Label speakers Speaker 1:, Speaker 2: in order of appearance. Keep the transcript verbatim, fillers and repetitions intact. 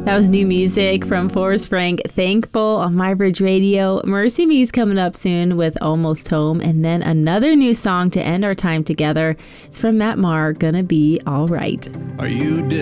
Speaker 1: That was new music from Forrest Frank, Thankful, on MyBridge Radio. Mercy Me's coming up soon with Almost Home. And then another new song to end our time together. It's from Matt Maher, Gonna Be All Right.
Speaker 2: Are you